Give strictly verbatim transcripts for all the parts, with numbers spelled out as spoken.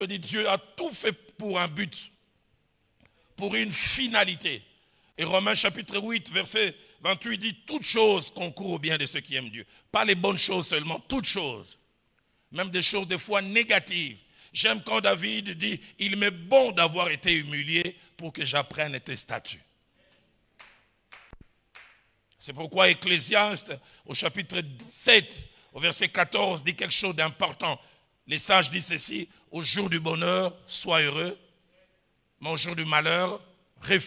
dit Dieu a tout fait pour un but, pour une finalité. Et Romains chapitre huit, verset vingt-huit dit « Toutes choses concourent au bien de ceux qui aiment Dieu ». Pas les bonnes choses seulement, toutes choses. Même des choses des fois négatives. J'aime quand David dit « Il m'est bon d'avoir été humilié pour que j'apprenne tes statuts ». C'est pourquoi Ecclésiaste, au chapitre sept, au verset quatorze, dit quelque chose d'important. Les sages disent ceci, « Au jour du bonheur, sois heureux, mais au jour du malheur, réfléchis. »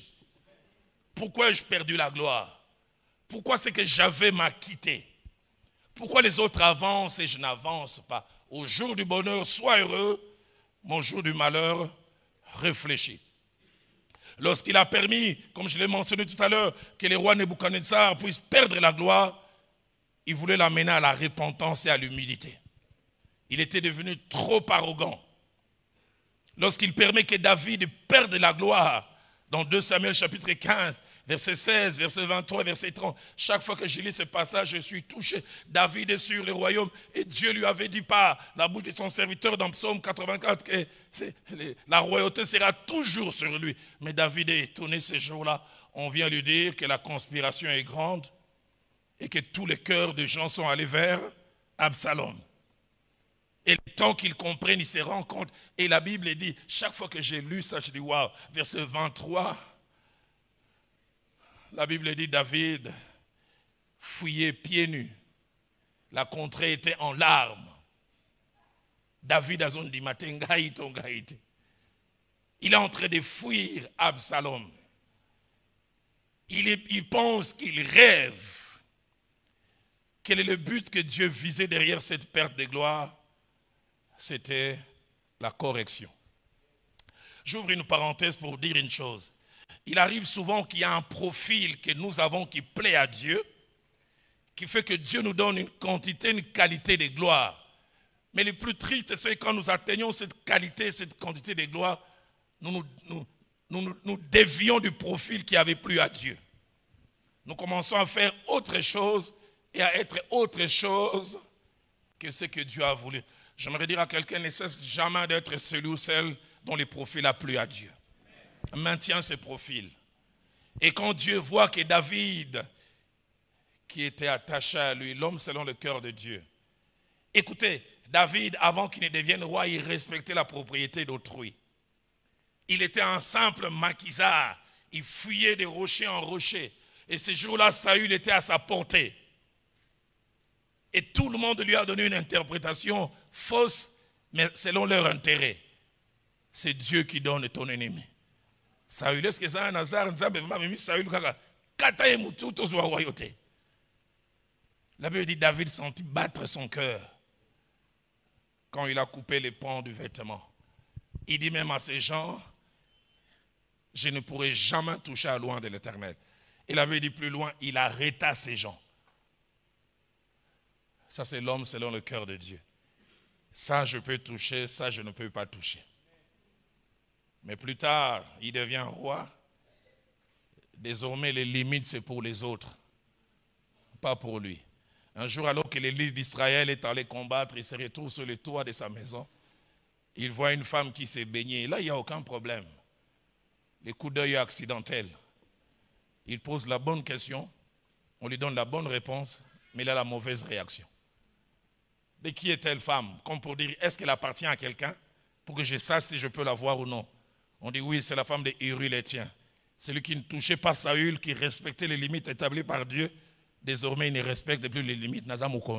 Pourquoi ai-je perdu la gloire? Pourquoi c'est que j'avais m'a quitté? Pourquoi les autres avancent et je n'avance pas? Au jour du bonheur, sois heureux, mais au jour du malheur, réfléchis. Lorsqu'il a permis, comme je l'ai mentionné tout à l'heure, que les rois Nebuchadnezzar puissent perdre la gloire, il voulait l'amener à la repentance et à l'humilité. Il était devenu trop arrogant. Lorsqu'il permet que David perde la gloire, dans deux Samuel chapitre quinze, verset seize, verset vingt-trois, verset trente, chaque fois que je lis ce passage, je suis touché. David est sur le royaume et Dieu lui avait dit par la bouche de son serviteur dans Psaume quatre-vingt-quatre que la royauté sera toujours sur lui. Mais David est étonné ce jour-là. On vient lui dire que la conspiration est grande et que tous les cœurs des gens sont allés vers Absalom. Et le temps qu'ils comprennent, ils se rendent compte. Et la Bible dit, chaque fois que j'ai lu ça, je dis, waouh, verset vingt-trois, la Bible dit, David fouillait pieds nus. La contrée était en larmes. David a dit, il est en train de fuir Absalom. Il, est, il pense qu'il rêve. Quel est le but que Dieu visait derrière cette perte de gloire? C'était la correction. J'ouvre une parenthèse pour dire une chose. Il arrive souvent qu'il y a un profil que nous avons qui plaît à Dieu, qui fait que Dieu nous donne une quantité, une qualité de gloire. Mais le plus triste, c'est quand nous atteignons cette qualité, cette quantité de gloire, nous nous, nous, nous, nous, nous dévions du profil qui avait plu à Dieu. Nous commençons à faire autre chose et à être autre chose que ce que Dieu a voulu. J'aimerais dire à quelqu'un, ne cesse jamais d'être celui ou celle dont le profil a plu à Dieu. Maintiens ce profil. Et quand Dieu voit que David, qui était attaché à lui, l'homme selon le cœur de Dieu. Écoutez, David, avant qu'il ne devienne roi, il respectait la propriété d'autrui. Il était un simple maquisard. Il fuyait de rocher en rocher. Et ce jour-là, Saül était à sa portée. Et tout le monde lui a donné une interprétation fausse, mais selon leur intérêt. C'est Dieu qui donne ton ennemi. Saül, est-ce que ça a un hasard? Saül, la Bible dit David sentit battre son cœur quand il a coupé les pans du vêtement. Il dit même à ces gens, je ne pourrai jamais toucher à loin de l'Éternel. Et la Bible dit plus loin, il arrêta ces gens. Ça, c'est l'homme selon le cœur de Dieu. Ça, je peux toucher, ça, je ne peux pas toucher. Mais plus tard, il devient roi. Désormais, les limites, c'est pour les autres, pas pour lui. Un jour, alors que l'élite d'Israël est allé combattre, il se retrouve sur le toit de sa maison. Il voit une femme qui s'est baignée. Là, il n'y a aucun problème. Les coups d'œil accidentels. Il pose la bonne question, on lui donne la bonne réponse, mais il a la mauvaise réaction. De qui est telle femme? Comme pour dire, est-ce qu'elle appartient à quelqu'un? Pour que je sache si je peux la voir ou non. On dit oui, c'est la femme de Uri l'Héthien. Celui qui ne touchait pas Saül, qui respectait les limites établies par Dieu, désormais il ne respecte plus les limites.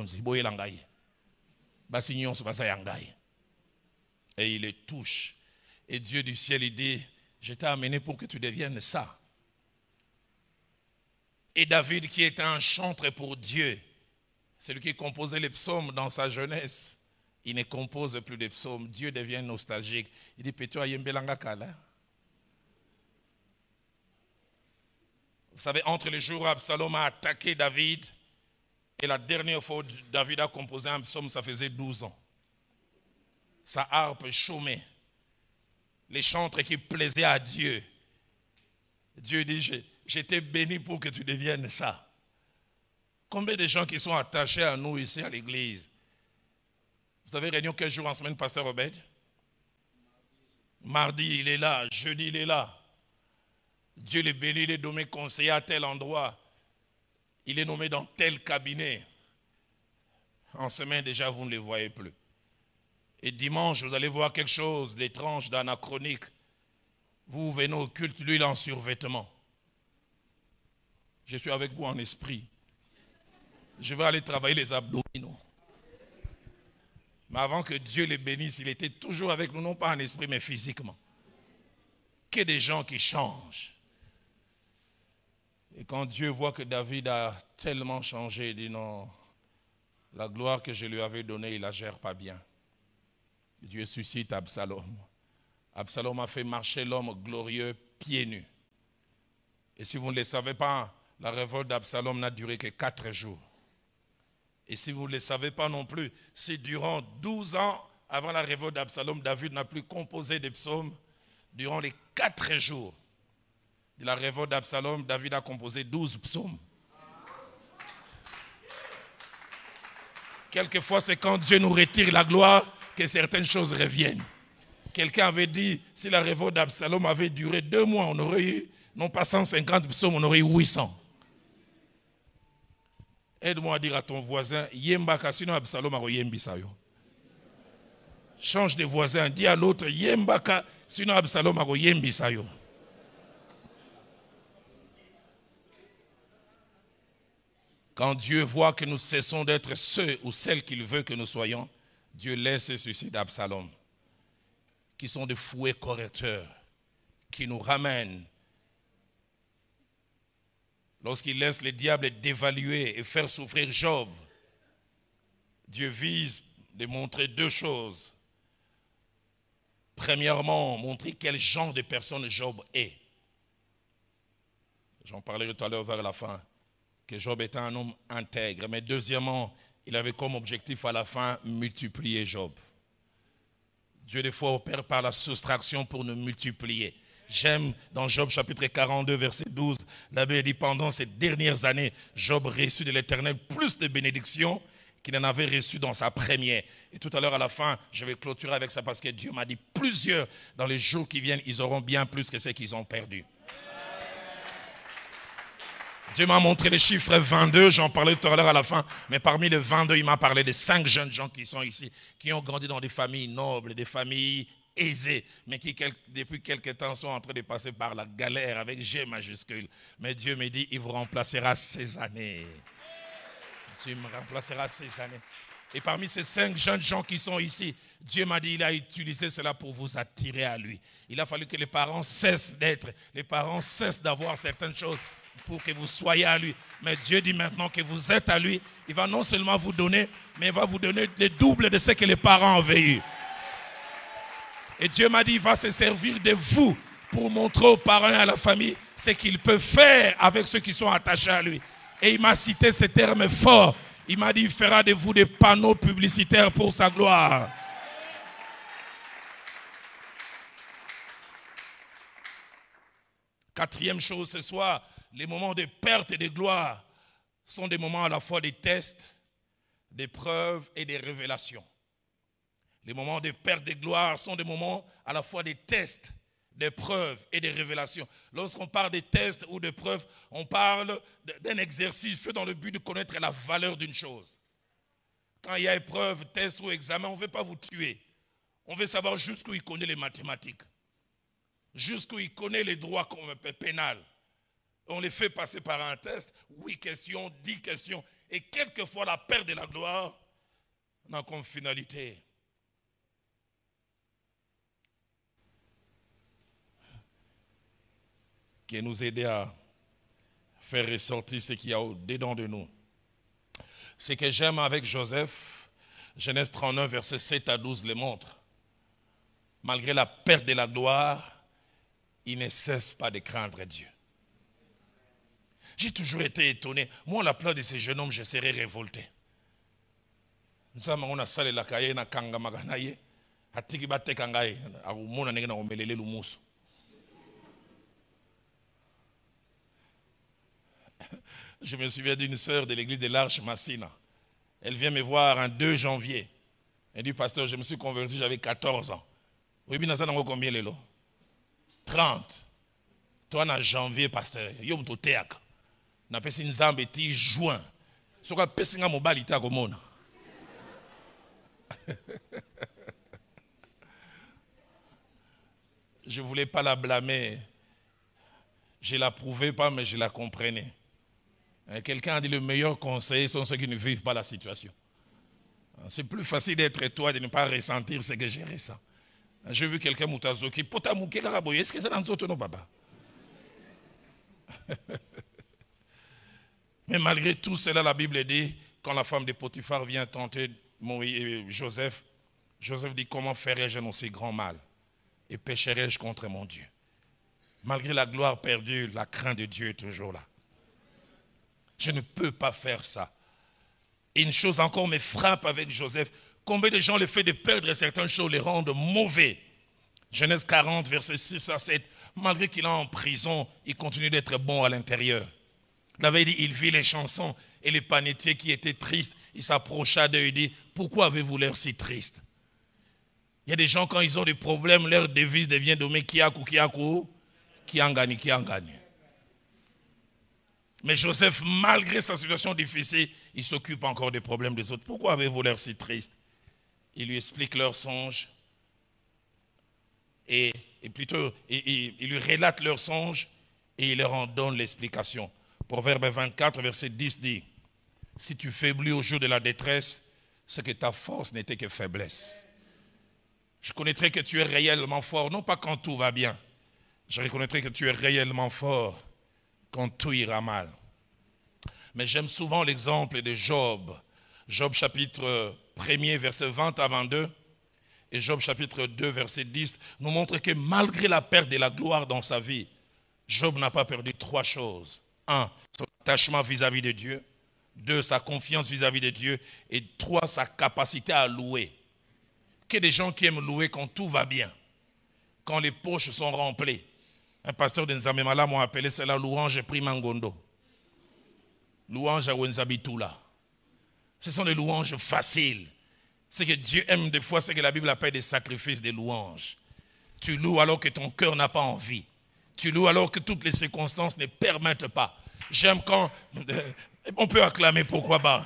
Et il les touche. Et Dieu du ciel, il dit, je t'ai amené pour que tu deviennes ça. Et David, qui était un chantre pour Dieu, celui qui composait les psaumes dans sa jeunesse, il ne compose plus de psaumes. Dieu devient nostalgique. Il dit, Pétua Yembelanga Kala. Vous savez, entre les jours où Absalom a attaqué David et la dernière fois où David a composé un psaume, ça faisait douze ans. Sa harpe chômait. Les chantres qui plaisaient à Dieu. Dieu dit, je t'ai béni pour que tu deviennes ça. Combien de gens qui sont attachés à nous ici à l'église? Vous avez réunion quel jour en semaine, pasteur Obed? Mardi, il est là. Jeudi, il est là. Dieu le bénit, il est nommé conseiller à tel endroit. Il est nommé dans tel cabinet. En semaine, déjà, vous ne les voyez plus. Et dimanche, vous allez voir quelque chose d'étrange, d'anachronique. Vous venez au culte, lui, il est en survêtement. Je suis avec vous en esprit. Je vais aller travailler les abdominaux. Mais avant que Dieu les bénisse, il était toujours avec nous, non pas en esprit, mais physiquement. Que des gens qui changent. Et quand Dieu voit que David a tellement changé, il dit non, la gloire que je lui avais donnée, il ne la gère pas bien. Dieu suscite Absalom. Absalom a fait marcher l'homme glorieux pieds nus. Et si vous ne le savez pas, la révolte d'Absalom n'a duré que quatre jours. Et si vous ne le savez pas non plus, c'est durant douze ans avant la révolte d'Absalom, David n'a plus composé des psaumes. Durant les quatre jours de la révolte d'Absalom, David a composé douze psaumes. Quelquefois, c'est quand Dieu nous retire la gloire que certaines choses reviennent. Quelqu'un avait dit, si la révolte d'Absalom avait duré deux mois, on aurait eu, non pas cent cinquante psaumes, on aurait eu huit cents. Aide-moi à dire à ton voisin, Yembaka, sinon Absalom a yembisayo. Change de voisin, dis à l'autre, Yembaka, sinon Absalom a yembisayo. Quand Dieu voit que nous cessons d'être ceux ou celles qu'il veut que nous soyons, Dieu laisse ce suicide d'Absalom, qui sont des fouets correcteurs, qui nous ramènent. Lorsqu'il laisse le diable dévaluer et faire souffrir Job, Dieu vise de montrer deux choses. Premièrement, montrer quel genre de personne Job est. J'en parlerai tout à l'heure vers la fin, que Job était un homme intègre. Mais deuxièmement, il avait comme objectif à la fin multiplier Job. Dieu des fois opère par la soustraction pour nous multiplier. J'aime dans Job chapitre quarante-deux verset douze, la Bible dit pendant ces dernières années, Job reçut de l'Éternel plus de bénédictions qu'il en avait reçu dans sa première. Et tout à l'heure à la fin, je vais clôturer avec ça parce que Dieu m'a dit plusieurs dans les jours qui viennent, ils auront bien plus que ce qu'ils ont perdu. Dieu m'a montré les chiffres vingt-deux, j'en parlais tout à l'heure à la fin, mais parmi les vingt-deux, il m'a parlé de cinq jeunes gens qui sont ici, qui ont grandi dans des familles nobles, des familles aisées, mais qui depuis quelque temps sont en train de passer par la galère avec G majuscule. Mais Dieu me dit, il vous remplacera ces années. Dieu me remplacera ces années. Et parmi ces cinq jeunes gens qui sont ici, Dieu m'a dit, il a utilisé cela pour vous attirer à lui. Il a fallu que les parents cessent d'être, les parents cessent d'avoir certaines choses pour que vous soyez à lui. Mais Dieu dit maintenant que vous êtes à lui, il va non seulement vous donner, mais il va vous donner le double de ce que les parents avaient eu. Et Dieu m'a dit, il va se servir de vous pour montrer aux parents et à la famille ce qu'il peut faire avec ceux qui sont attachés à lui. Et il m'a cité ces termes forts. Il m'a dit, il fera de vous des panneaux publicitaires pour sa gloire. Quatrième chose ce soir, les moments de perte et de gloire sont des moments à la fois des tests, des preuves et des révélations. Les moments de perte de gloire sont des moments à la fois des tests, des preuves et des révélations. Lorsqu'on parle des tests ou des preuves, on parle d'un exercice fait dans le but de connaître la valeur d'une chose. Quand il y a épreuve, test ou examen, on ne veut pas vous tuer. On veut savoir jusqu'où il connaît les mathématiques, jusqu'où il connaît les droits pénals. On les fait passer par un test, huit questions, dix questions, et quelquefois la perte de la gloire n'a comme finalité qui nous aider à faire ressortir ce qu'il y a au-dedans de nous. Ce que j'aime avec Joseph, Genèse trente-neuf, versets sept à douze le montre. Malgré la perte de la gloire, il ne cesse pas de craindre Dieu. J'ai toujours été étonné. Moi, à la place de ces jeunes hommes, je serais révolté. Je me souviens d'une sœur de l'église de l'Arche Massina. Elle vient me voir un deux janvier. Elle dit, pasteur, je me suis converti, j'avais quatorze ans. Oui, bien, ça n'a combien les lots? trente. Toi, en janvier, pasteur, yom to teak. Na pesi nzambe ti juin. Soka pesi nga mobali ta komona. Je ne voulais pas la blâmer. Je ne l'approuvais pas, mais je la comprenais. Quelqu'un a dit le meilleur conseil sont ceux qui ne vivent pas la situation. C'est plus facile d'être toi et de ne pas ressentir ce que j'ai ressenti. J'ai vu quelqu'un moutazoki. Est-ce que c'est dans notre papa? Mais malgré tout cela, la Bible dit, quand la femme de Potiphar vient tenter Joseph, Joseph dit, comment ferais-je un aussi grand mal? Et pécherais-je contre mon Dieu? Malgré la gloire perdue, la crainte de Dieu est toujours là. Je ne peux pas faire ça. Et une chose encore me frappe avec Joseph. Combien de gens, le fait de perdre certaines choses, les rendent mauvais? Genèse quarante, versets six à sept. Malgré qu'il est en prison, il continue d'être bon à l'intérieur. Il avait dit, il vit les chansons et les panetiers qui étaient tristes. Il s'approcha d'eux et dit, pourquoi avez-vous l'air si triste? Il y a des gens, quand ils ont des problèmes, leur devise devient dommé Kiaku, Kiaku, Kiangani, Kiangani. Mais Joseph, malgré sa situation difficile, il s'occupe encore des problèmes des autres. Pourquoi avez-vous l'air si triste? Il lui explique leurs songes. Et, et plutôt, il, il, il lui relate leurs songes et il leur en donne l'explication. Proverbe vingt-quatre, verset dix dit, si tu faiblis au jour de la détresse, c'est que ta force n'était que faiblesse. Je connaîtrai que tu es réellement fort, non pas quand tout va bien. Je reconnaîtrai que tu es réellement fort quand tout ira mal. Mais j'aime souvent l'exemple de Job. Job chapitre un, verset vingt à vingt-deux. Et Job chapitre deux, verset dix, nous montre que malgré la perte de la gloire dans sa vie, Job n'a pas perdu trois choses. Un, son attachement vis-à-vis de Dieu. Deux, sa confiance vis-à-vis de Dieu. Et trois, sa capacité à louer. Qu'il y ait des gens qui aiment louer quand tout va bien, quand les poches sont remplies. Un pasteur de Nzamemala m'a appelé cela louange primangondo. Louange à Wenzabitula. Ce sont des louanges faciles. Ce que Dieu aime des fois, c'est que la Bible appelle des sacrifices, des louanges. Tu loues alors que ton cœur n'a pas envie. Tu loues alors que toutes les circonstances ne permettent pas. J'aime quand... On peut acclamer, pourquoi pas.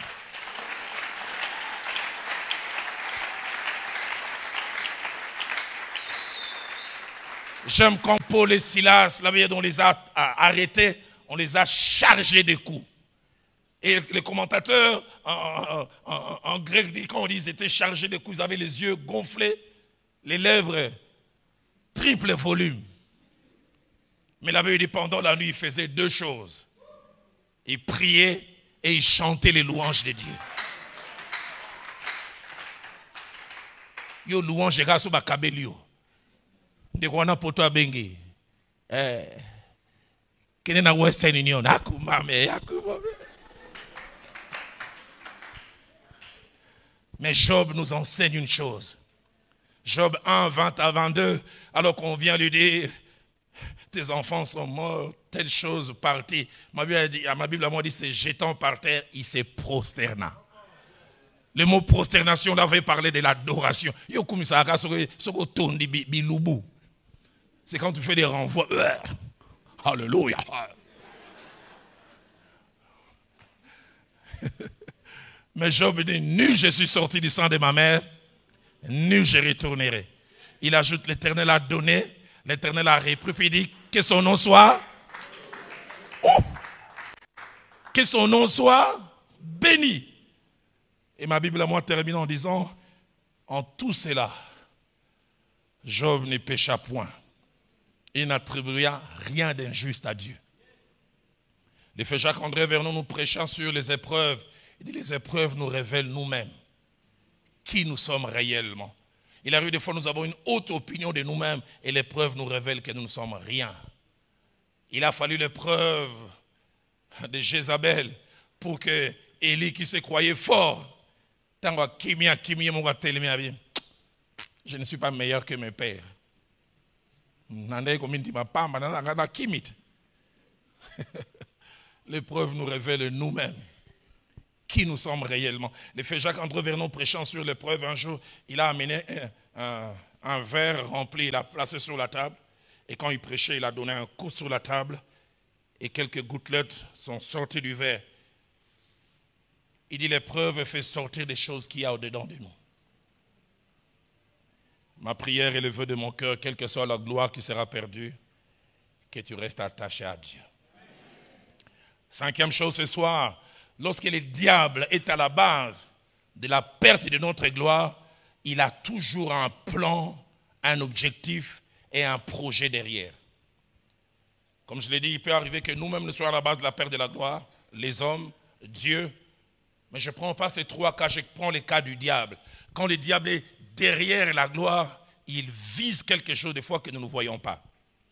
J'aime quand Paul et Silas, la veille dont on les a arrêtés, on les a chargés de coups. Et les commentateurs en, en, en, en grec disent quand on dit qu'ils étaient chargés de coups, ils avaient les yeux gonflés, les lèvres triple volume. Mais la veille, pendant la nuit, ils faisaient deux choses. Ils priaient et ils chantaient les louanges de Dieu. Yo louange gaso bakabelio. De kwana poto abengi. Eh. Kene na Western Union akumame akumame. Mais Job nous enseigne une chose. Job un, vingt à vingt-deux, alors qu'on vient lui dire, tes enfants sont morts, telle chose partie. Ma Bible a dit, ma Bible a moi dit, c'est jetant par terre, il s'est prosterna. Le mot prosternation, là, avait parlé de l'adoration. C'est quand tu fais des renvois. Alléluia. Mais Job dit, nul je suis sorti du sang de ma mère, nul je retournerai. Il ajoute, l'Éternel a donné, l'Éternel a repris, puis il dit, que son nom soit, oh, que son nom soit béni. Et ma Bible à moi termine en disant, en tout cela, Job ne pécha point. Il n'attribua rien d'injuste à Dieu. Le frère Jacques-André Vernon nous prêchant sur les épreuves. Il dit, les épreuves nous révèlent nous-mêmes qui nous sommes réellement. Il arrive des fois, nous avons une haute opinion de nous-mêmes et l'épreuve nous révèle que nous ne sommes rien. Il a fallu l'épreuve de Jézabel pour que Élie, qui se croyait fort, je ne suis pas meilleur que mes pères. L'épreuve nous révèle nous-mêmes qui nous sommes réellement. Le frère Jacques-André Vernon prêchant sur l'épreuve un jour, il a amené un, un, un verre rempli, il l'a placé sur la table. Et quand il prêchait, il a donné un coup sur la table. Et quelques gouttelettes sont sorties du verre. Il dit, l'épreuve fait sortir des choses qu'il y a au-dedans de nous. Ma prière et le vœu de mon cœur, quelle que soit la gloire qui sera perdue, que tu restes attaché à Dieu. Cinquième chose ce soir, lorsque le diable est à la base de la perte de notre gloire, il a toujours un plan, un objectif et un projet derrière. Comme je l'ai dit, il peut arriver que nous-mêmes nous soyons à la base de la perte de la gloire, les hommes, Dieu. Mais je ne prends pas ces trois cas, je prends les cas du diable. Quand le diable est derrière la gloire, il vise quelque chose des fois que nous ne voyons pas.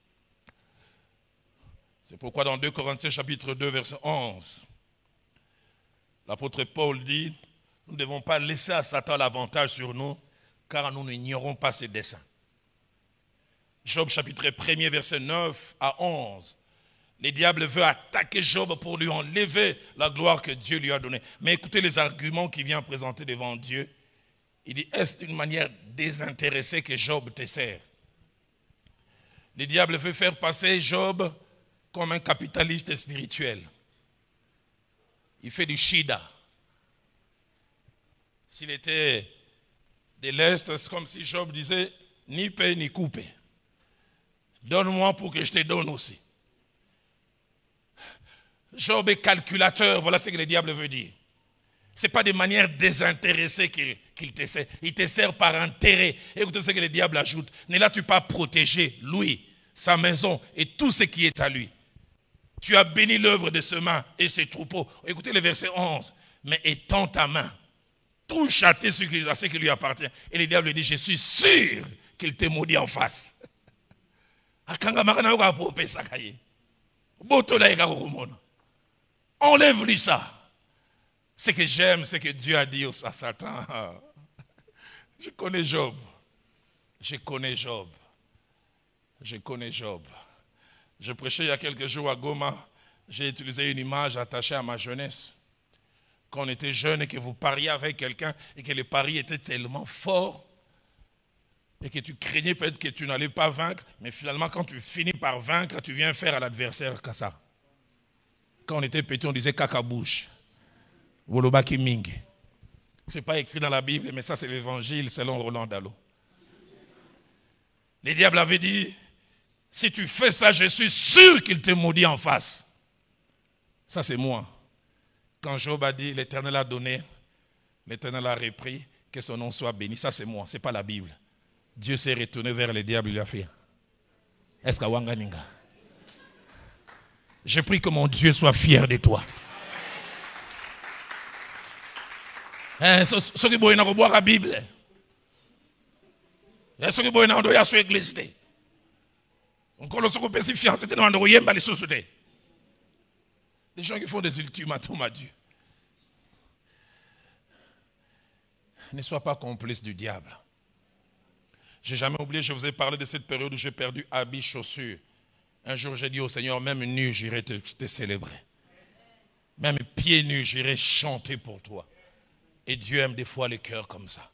C'est pourquoi dans deux Corinthiens chapitre deux verset onze, l'apôtre Paul dit, nous ne devons pas laisser à Satan l'avantage sur nous, car nous n'ignorons pas ses desseins. Job chapitre un verset neuf à onze, le diable veut attaquer Job pour lui enlever la gloire que Dieu lui a donnée. Mais écoutez les arguments qu'il vient présenter devant Dieu. Il dit, est-ce d'une manière désintéressée que Job te sert? Le diable veut faire passer Job comme un capitaliste spirituel. Il fait du shida. S'il était de l'Est, c'est comme si Job disait, ni paix ni coupé. Donne-moi pour que je te donne aussi. Job est calculateur, voilà ce que le diable veut dire. Ce n'est pas de manière désintéressée qu'il, qu'il te sert. Il te sert par intérêt. Écoutez ce que le diable ajoute. Ne l'as-tu pas protégé, lui, sa maison et tout ce qui est à lui? Tu as béni l'œuvre de ses mains et ses troupeaux. Écoutez le verset onze. Mais étends ta main, touche à ce qui lui appartient. Et le diable dit, je suis sûr qu'il te maudit en face. Enlève-lui ça. Ce que j'aime, c'est que Dieu a dit à Satan. Je connais Job. Je connais Job. Je connais Job. Je prêchais il y a quelques jours à Goma. J'ai utilisé une image attachée à ma jeunesse. Quand on était jeune et que vous pariez avec quelqu'un et que le pari était tellement fort et que tu craignais peut-être que tu n'allais pas vaincre, mais finalement quand tu finis par vaincre, tu viens faire à l'adversaire ça. Quand on était petit, on disait caca bouche. Wolobaki Ming. Ce n'est pas écrit dans la Bible, mais ça c'est l'évangile selon Roland Dallot. Le diable avait dit, si tu fais ça, je suis sûr qu'il te maudit en face. Ça c'est moi. Quand Job a dit, l'Éternel a donné, l'Éternel a repris, que son nom soit béni. Ça c'est moi, ce n'est pas la Bible. Dieu s'est retourné vers le diable, il lui a fait. Est-ce que Wanganinga? Je prie que mon Dieu soit fier de toi. Ce qui est bon, boire la Bible. Ce qui est bon, on doit y aller à l'église. Encore le second petit fiancé, c'est dans le les sociétés. Les gens qui font des ultimatums à Dieu. Ne sois pas complice du diable. Je n'ai jamais oublié, je vous ai parlé de cette période où j'ai perdu habits, chaussures. Un jour, j'ai dit au Seigneur, même nu, j'irai te, te célébrer. Même pieds nus, j'irai chanter pour toi. Et Dieu aime des fois les cœurs comme ça.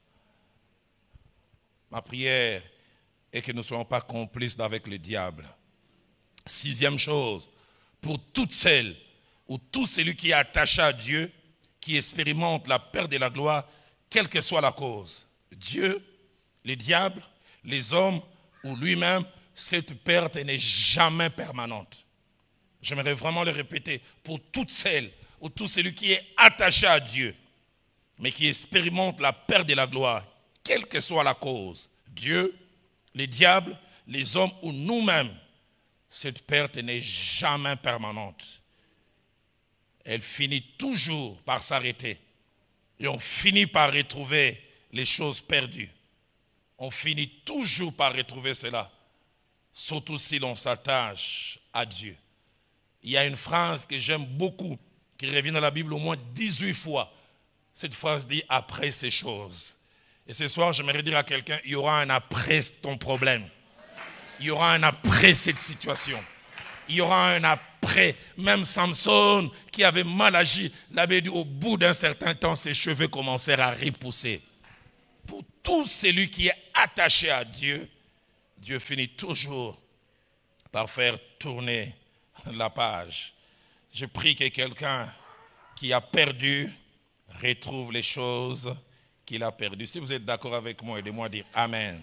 Ma prière est que nous ne soyons pas complices avec le diable. Sixième chose, pour toutes celles ou tout celui qui est attaché à Dieu, qui expérimente la perte de la gloire, quelle que soit la cause, Dieu, le diable, les hommes ou lui-même, cette perte n'est jamais permanente. J'aimerais vraiment le répéter, pour toutes celles ou tout celui qui est attaché à Dieu, mais qui expérimente la perte de la gloire, quelle que soit la cause, Dieu, le diable, les hommes ou nous-mêmes, cette perte n'est jamais permanente. Elle finit toujours par s'arrêter. Et on finit par retrouver les choses perdues. On finit toujours par retrouver cela. Surtout si l'on s'attache à Dieu. Il y a une phrase que j'aime beaucoup, qui revient dans la Bible au moins dix-huit fois. Cette phrase dit « après ces choses ». Et ce soir, j'aimerais dire à quelqu'un, il y aura un après ton problème. Il y aura un après cette situation. Il y aura un après. Même Samson, qui avait mal agi, l'avait dit au bout d'un certain temps, ses cheveux commencèrent à repousser. pour tout celui qui est attaché à Dieu, Dieu finit toujours par faire tourner la page. Je prie que quelqu'un qui a perdu retrouve les choses qu'il a perdues. Si vous êtes d'accord avec moi, aidez-moi à dire Amen.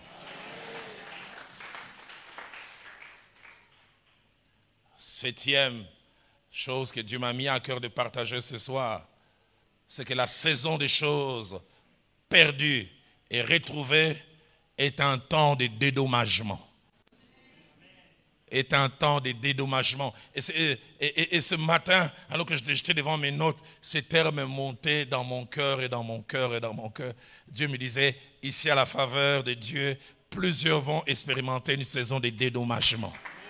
Septième chose que Dieu m'a mis à cœur de partager ce soir, c'est que la saison des choses perdues et retrouvées est un temps de dédommagement. Est un temps de dédommagement. Et, et, et, et ce matin, alors que j'étais devant mes notes, ces termes montaient dans mon cœur et dans mon cœur et dans mon cœur. Dieu me disait, ici à la faveur de Dieu, plusieurs vont expérimenter une saison de dédommagement.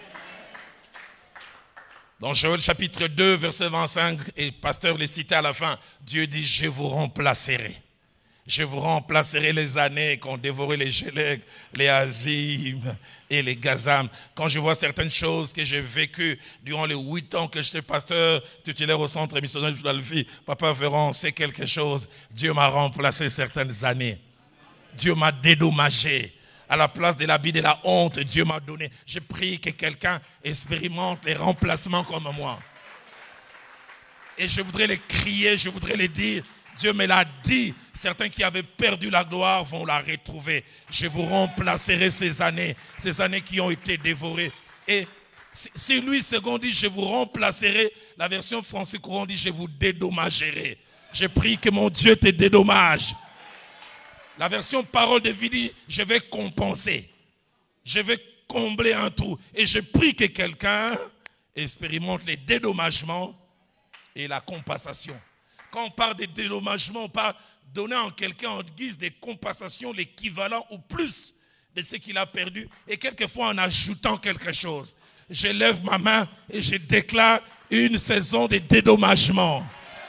Dans Joël chapitre deux, verset vingt-cinq, et le pasteur le citait à la fin, Dieu dit, je vous remplacerai. Je vous remplacerai les années qu'ont dévoré les Gélèques, les Azim et les Gazam. Quand je vois certaines choses que j'ai vécues durant les huit ans que j'étais pasteur titulaire au centre missionnaire de Philadelphie, Papa Véron, c'est quelque chose. Dieu m'a remplacé certaines années. Dieu m'a dédommagé. À la place de l'habit de la honte, Dieu m'a donné. Je prie que quelqu'un expérimente les remplacements comme moi. Et je voudrais les crier, je voudrais les dire. Dieu me l'a dit, certains qui avaient perdu la gloire vont la retrouver. Je vous remplacerai ces années, ces années qui ont été dévorées. Et si Louis second dit, je vous remplacerai, la version française courant dit, je vous dédommagerai. Je prie que mon Dieu te dédommage. La version parole de vie dit, je vais compenser. Je vais combler un trou. Et je prie que quelqu'un expérimente les dédommagements et la compensation. Quand on parle de dédommagement, on parle de donner en quelqu'un en guise de compensation l'équivalent ou plus de ce qu'il a perdu. Et quelquefois en ajoutant quelque chose. Je lève ma main et je déclare une saison de dédommagement.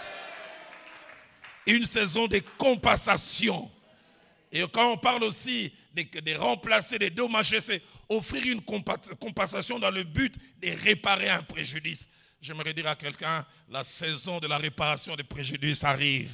Une saison de compensation. Et quand on parle aussi de, de remplacer, de dédommager, c'est offrir une compensation dans le but de réparer un préjudice. J'aimerais dire à quelqu'un, la saison de la réparation des préjudices arrive.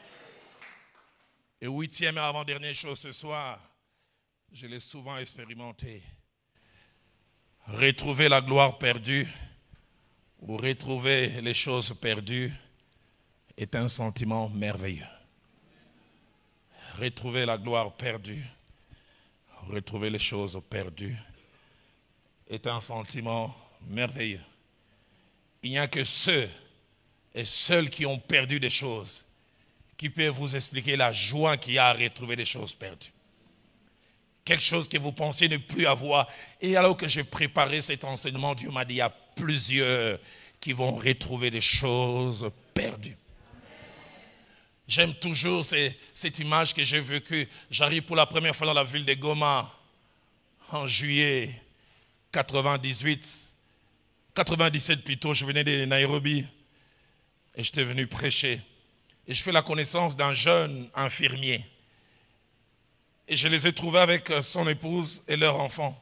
Et huitième et avant-dernière chose ce soir, je l'ai souvent expérimenté. Retrouver la gloire perdue ou retrouver les choses perdues est un sentiment merveilleux. Retrouver la gloire perdue, retrouver les choses perdues est un sentiment merveilleux. Il n'y a que ceux et celles qui ont perdu des choses qui peuvent vous expliquer la joie qu'il y a à retrouver des choses perdues. Quelque chose que vous pensez ne plus avoir. Et alors que j'ai préparé cet enseignement, Dieu m'a dit, il y a plusieurs qui vont retrouver des choses perdues. J'aime toujours ces, cette image que j'ai vécue. J'arrive pour la première fois dans la ville de Goma en juillet quatre-vingt-dix-huit. quatre-vingt-dix-sept plutôt, je venais de Nairobi et j'étais venu prêcher. Et je fais la connaissance d'un jeune infirmier. Et je les ai trouvés avec son épouse et leur enfant.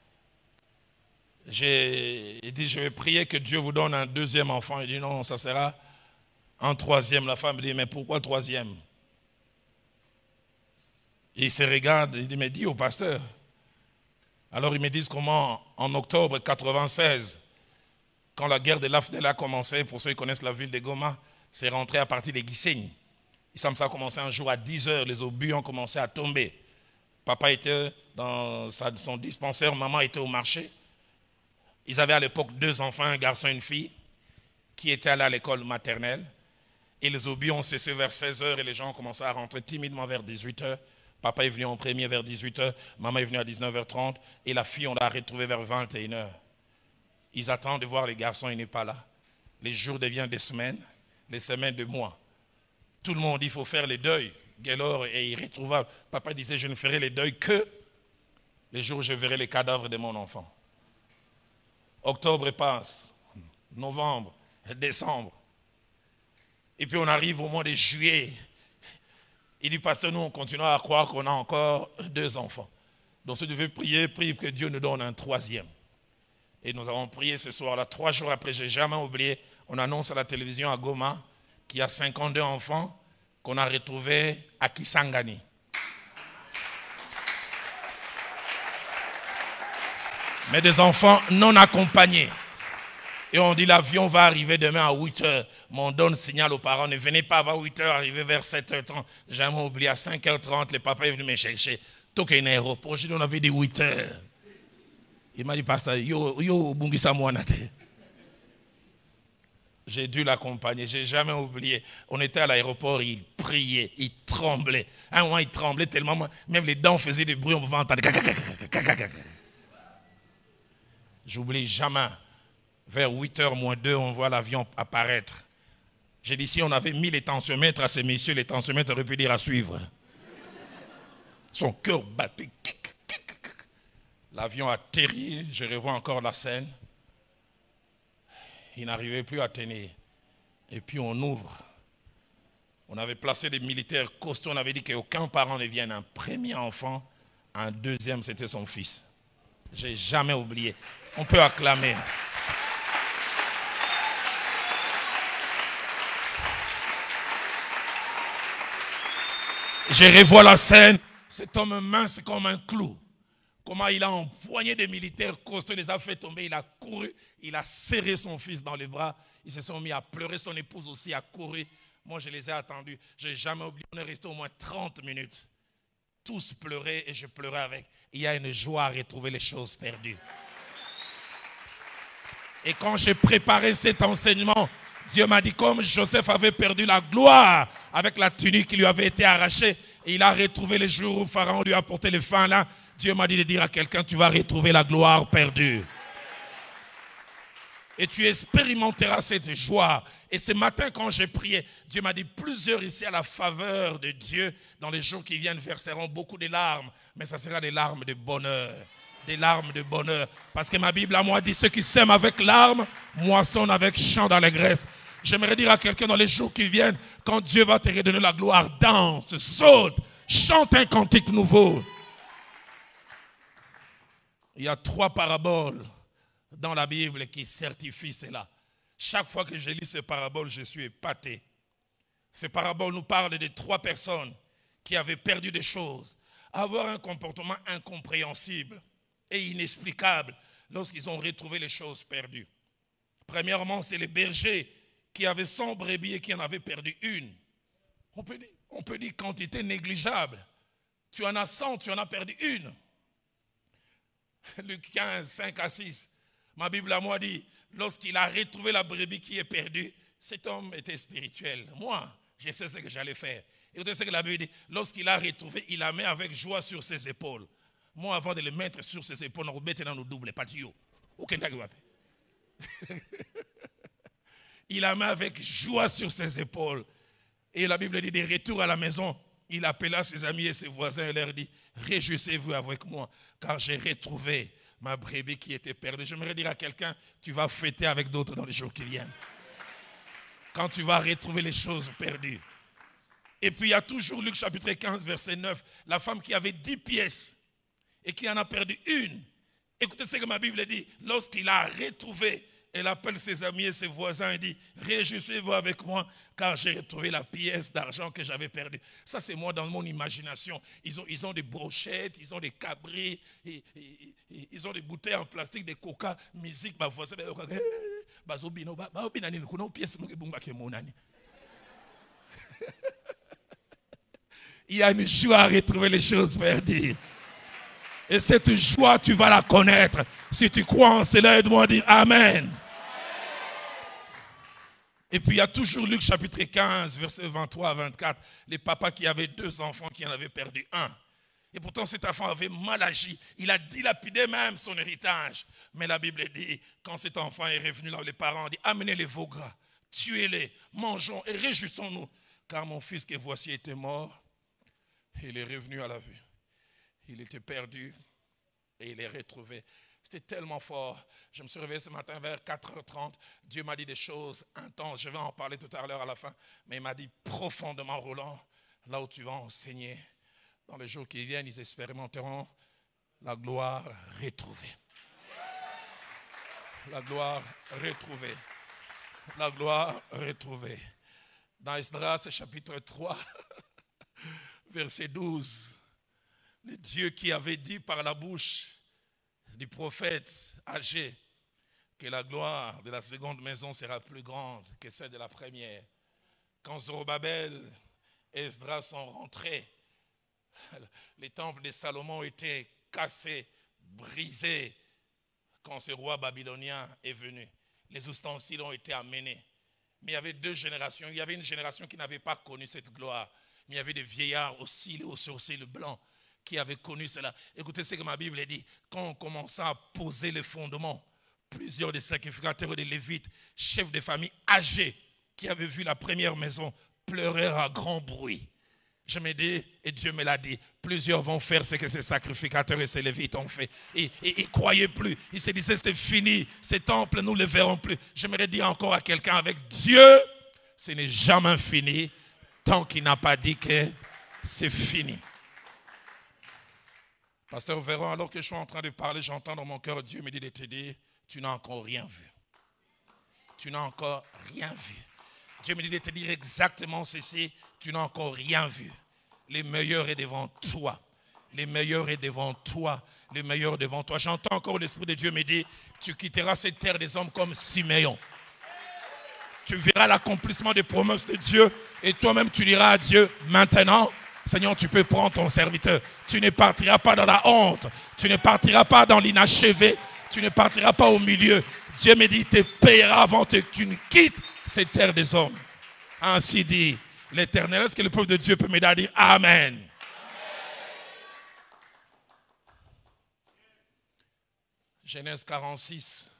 J'ai dit, je vais prier que Dieu vous donne un deuxième enfant. Il dit, non, ça sera un troisième. La femme dit, mais pourquoi troisième? Et il se regarde, il dit, mais dis au pasteur. Alors ils me disent comment, en octobre quatre-vingt-seize, quand la guerre de l'A F D L a commencé, pour ceux qui connaissent la ville de Goma, c'est rentré à partir des Gisenyi. Ça a commencé un jour à dix heures, les obus ont commencé à tomber. Papa était dans sa, son dispensaire, maman était au marché. Ils avaient à l'époque deux enfants, un garçon et une fille, qui étaient allés à l'école maternelle. Et les obus ont cessé vers seize heures et les gens ont commencé à rentrer timidement vers dix-huit heures. Papa est venu en premier vers dix-huit heures, maman est venue à dix-neuf heures trente et la fille, on l'a retrouvée vers vingt et une heures. Ils attendent de voir les garçons, il n'est pas là. Les jours deviennent des semaines, les semaines de mois. Tout le monde dit qu'il faut faire les deuils. Gaylor est irrétrouvable. Papa disait, je ne ferai les deuils que les jours où je verrai les cadavres de mon enfant. Octobre passe, novembre, décembre. Et puis on arrive au mois de juillet. Il dit, pasteur, nous on continue à croire qu'on a encore deux enfants. Donc si tu veux prier, prie que Dieu nous donne un troisième. Et nous avons prié ce soir-là, trois jours après, je n'ai jamais oublié, on annonce à la télévision à Goma qu'il y a cinquante-deux enfants qu'on a retrouvés à Kisangani. mais des enfants non accompagnés. Et on dit l'avion va arriver demain à huit heures. Mais on donne signal aux parents, ne venez pas avant huit heures, arrivez vers sept heures trente. J'ai jamais oublié, à cinq heures trente, le papa est venu me chercher. Tout qu'un aéroport, j'ai dit on avait dit huit heures. Il m'a dit, pasteur, yo, yo, bungisa mouanate. J'ai dû l'accompagner, j'ai jamais oublié. On était à l'aéroport, il priait, il tremblait. Un moment, il tremblait tellement, même les dents faisaient des bruits, on pouvait entendre. J'oublie jamais. Vers huit heures moins deux, on voit l'avion apparaître. J'ai dit, si on avait mis les tensiomètres à ces messieurs, les tensiomètres auraient pu dire à suivre. Son cœur battait. L'avion atterrit, je revois encore la scène. Il n'arrivait plus à tenir. Et puis on ouvre. On avait placé des militaires costauds, on avait dit qu'aucun parent ne vienne. Un premier enfant, un deuxième, c'était son fils. Je n'ai jamais oublié. On peut acclamer. Je revois la scène, cet homme mince comme un clou. Comment il a empoigné des militaires costauds, il les a fait tomber, il a couru, il a serré son fils dans les bras, ils se sont mis à pleurer, son épouse aussi a couru. Moi je les ai attendus, je n'ai jamais oublié, on est resté au moins trente minutes. Tous pleuraient et je pleurais avec. Il y a une joie à retrouver les choses perdues. Et quand j'ai préparé cet enseignement, Dieu m'a dit, comme Joseph avait perdu la gloire avec la tunique qui lui avait été arrachée, et il a retrouvé les jours où Pharaon lui a porté le fin là, Dieu m'a dit de dire à quelqu'un, tu vas retrouver la gloire perdue. Et tu expérimenteras cette joie. Et ce matin, quand j'ai prié, Dieu m'a dit, plusieurs ici à la faveur de Dieu, dans les jours qui viennent, verseront beaucoup de larmes, mais ça sera des larmes de bonheur. Des larmes de bonheur. Parce que ma Bible à moi dit, ceux qui sèment avec larmes, moissonnent avec chant d'allégresse. J'aimerais dire à quelqu'un dans les jours qui viennent, quand Dieu va te redonner la gloire, danse, saute, chante un cantique nouveau. Il y a trois paraboles dans la Bible qui certifient cela. Chaque fois que je lis ces paraboles, je suis épaté. Ces paraboles nous parlent de trois personnes qui avaient perdu des choses, avoir un comportement incompréhensible et inexplicable lorsqu'ils ont retrouvé les choses perdues. Premièrement, c'est les bergers qui avaient cent brebis et qui en avaient perdu une. On peut dire, on peut dire quantité négligeable. Tu en as cent, tu en as perdu une. Luc quinze, cinq à six. Ma Bible à moi dit, lorsqu'il a retrouvé la brebis qui est perdue, cet homme était spirituel. Moi, je sais ce que j'allais faire. Écoutez ce que la Bible dit, lorsqu'il a retrouvé, il la met avec joie sur ses épaules. Moi, avant de le mettre sur ses épaules, on remet dans nos doubles patio. Il la met avec joie sur ses épaules. Et la Bible dit, de retour à la maison, il appela ses amis et ses voisins et leur dit, réjouissez-vous avec moi, car j'ai retrouvé ma brebis qui était perdue. J'aimerais dire à quelqu'un, tu vas fêter avec d'autres dans les jours qui viennent. Quand tu vas retrouver les choses perdues. Et puis il y a toujours Luc chapitre quinze, verset neuf, la femme qui avait dix pièces et qui en a perdu une. Écoutez ce que ma Bible dit, lorsqu'il a retrouvé, elle appelle ses amis et ses voisins et dit, réjouissez-vous avec moi, car j'ai retrouvé la pièce d'argent que j'avais perdue. Ça, c'est moi dans mon imagination. Ils ont, ils ont des brochettes, ils ont des cabris, et, et, et, ils ont des bouteilles en plastique, des coca, musique, ma voisin. Il y a une joie à retrouver les choses perdues. Et cette joie, tu vas la connaître. Si tu crois en cela, aide-moi à dire Amen. Et puis il y a toujours Luc chapitre quinze, versets vingt-trois à vingt-quatre. Les papas qui avaient deux enfants qui en avaient perdu un. Et pourtant cet enfant avait mal agi. Il a dilapidé même son héritage. Mais la Bible dit, quand cet enfant est revenu là, les parents ont dit, amenez les veaux gras, tuez-les, mangeons et réjouissons-nous. Car mon fils que voici était mort, et il est revenu à la vue. Il était perdu et il est retrouvé. C'était tellement fort. Je me suis réveillé ce matin vers quatre heures trente. Dieu m'a dit des choses intenses. Je vais en parler tout à l'heure à la fin. Mais il m'a dit profondément, Roland, là où tu vas enseigner, dans les jours qui viennent, ils expérimenteront la gloire retrouvée. La gloire retrouvée. La gloire retrouvée. Dans Esdras, chapitre trois, verset douze. Le Dieu qui avait dit par la bouche du prophète âgé que la gloire de la seconde maison sera plus grande que celle de la première. Quand Zorobabel et Esdras sont rentrés, les temples de Salomon ont été cassés, brisés quand ce roi babylonien est venu. Les ustensiles ont été amenés. Mais il y avait deux générations. Il y avait une génération qui n'avait pas connu cette gloire. Mais il y avait des vieillards aux cils et aux sourcils blancs qui avaient connu cela. Écoutez ce que ma Bible dit. Quand on commença à poser les fondements, plusieurs des sacrificateurs et des lévites, chefs de famille âgés, qui avaient vu la première maison, pleurèrent à grand bruit. Je me dis, et Dieu me l'a dit, plusieurs vont faire ce que ces sacrificateurs et ces lévites ont fait. Et ils ne croyaient plus. Ils se disaient, c'est fini, ces temples, nous ne les verrons plus. J'aimerais dire encore à quelqu'un, avec Dieu, ce n'est jamais fini, tant qu'il n'a pas dit que c'est fini. Pasteur Véron, alors que je suis en train de parler, j'entends dans mon cœur, Dieu me dit de te dire, tu n'as encore rien vu. Tu n'as encore rien vu. Dieu me dit de te dire exactement ceci, tu n'as encore rien vu. Le meilleur est devant toi. Le meilleur est devant toi. Le meilleur est devant toi. J'entends encore l'Esprit de Dieu me dire, tu quitteras cette terre des hommes comme Siméon. Tu verras l'accomplissement des promesses de Dieu et toi-même tu diras à Dieu, maintenant, Seigneur, tu peux prendre ton serviteur. Tu ne partiras pas dans la honte. Tu ne partiras pas dans l'inachevé. Tu ne partiras pas au milieu. Dieu me dit, il te payera avant que tu ne quittes cette terre des hommes. Ainsi dit l'Éternel. Est-ce que le peuple de Dieu peut m'aider à dire Amen? Amen. Genèse quarante-six,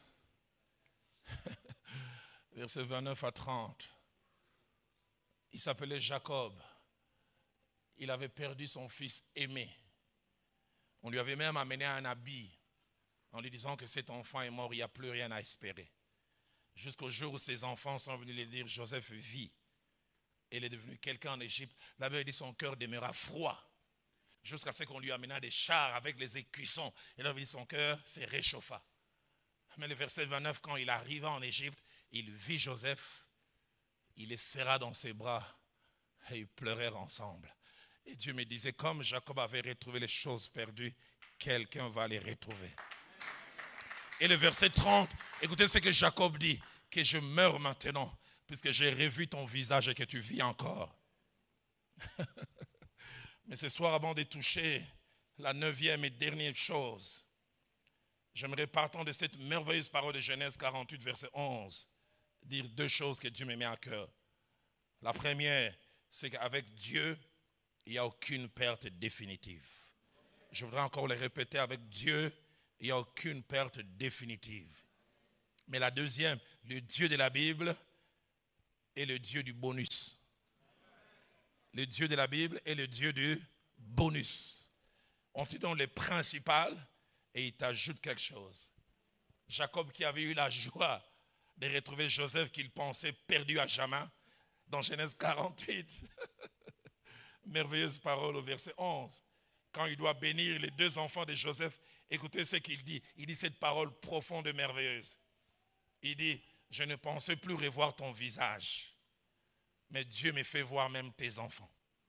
versets vingt-neuf à trente. Il s'appelait Jacob. Il avait perdu son fils aimé. On lui avait même amené un habit en lui disant que cet enfant est mort, il n'y a plus rien à espérer. Jusqu'au jour où ses enfants sont venus lui dire, Joseph vit. Il est devenu quelqu'un en Égypte. La Bible dit son cœur demeura froid. Jusqu'à ce qu'on lui amena des chars avec les écussons. Et là, dit son cœur se réchauffa. Mais le verset vingt-neuf, quand il arriva en Égypte, il vit Joseph. Il le serra dans ses bras et ils pleurèrent ensemble. Et Dieu me disait, comme Jacob avait retrouvé les choses perdues, quelqu'un va les retrouver. Et le verset trente, écoutez ce que Jacob dit, que je meurs maintenant, puisque j'ai revu ton visage et que tu vis encore. Mais ce soir, avant de toucher la neuvième et dernière chose, j'aimerais, partant de cette merveilleuse parole de Genèse quarante-huit, verset onze, dire deux choses que Dieu me met à cœur. La première, c'est qu'avec Dieu, il n'y a aucune perte définitive. Je voudrais encore le répéter, avec Dieu, il n'y a aucune perte définitive. Mais la deuxième, le Dieu de la Bible est le Dieu du bonus. Le Dieu de la Bible est le Dieu du bonus. On te donne le principal et il t'ajoute quelque chose. Jacob, qui avait eu la joie de retrouver Joseph qu'il pensait perdu à jamais, dans Genèse quarante-huit, merveilleuse parole au verset onze, quand il doit bénir les deux enfants de Joseph, écoutez ce qu'il dit. Il dit cette parole profonde et merveilleuse. Il dit, je ne pensais plus revoir ton visage, mais Dieu me fait voir même tes enfants.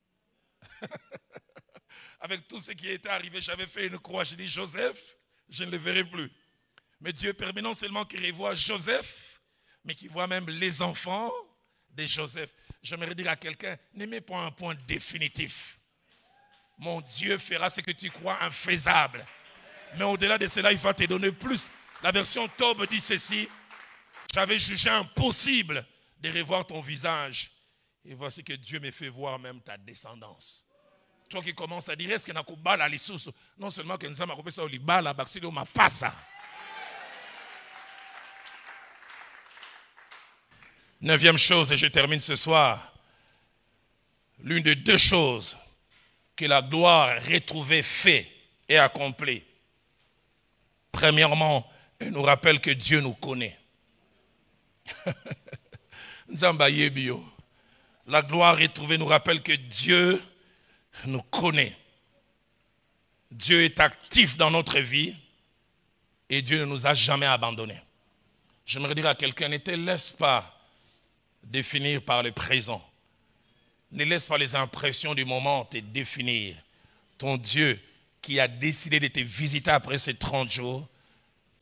Avec tout ce qui était arrivé, j'avais fait une croix. J'ai dit, Joseph, je ne le verrai plus. Mais Dieu permet non seulement qu'il revoie Joseph, mais qu'il voit même les enfants de Joseph. J'aimerais dire à quelqu'un, n'aimez pas un point définitif. Mon Dieu fera ce que tu crois infaisable. Mais au-delà de cela, il va te donner plus. La version Tob dit ceci, j'avais jugé impossible de revoir ton visage. Et voici que Dieu me fait voir même ta descendance. Toi qui commences à dire, est-ce que nakubala lisusu? Non seulement que nous avons coupé ça au libala, baxilo ma passa. Neuvième chose, et je termine ce soir. L'une des deux choses que la gloire retrouvée fait et accomplit. Premièrement, elle nous rappelle que Dieu nous connaît. La gloire retrouvée nous rappelle que Dieu nous connaît. Dieu est actif dans notre vie et Dieu ne nous a jamais abandonnés. J'aimerais dire à quelqu'un, ne te laisse pas définir par le présent. Ne laisse pas les impressions du moment te définir. Ton Dieu qui a décidé de te visiter après ces trente jours